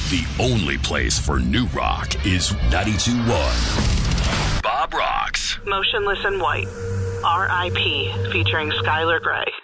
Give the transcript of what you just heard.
The only place for new rock is 92.1 Bob Rocks. Motionless in White, R.I.P., featuring Skylar Grey.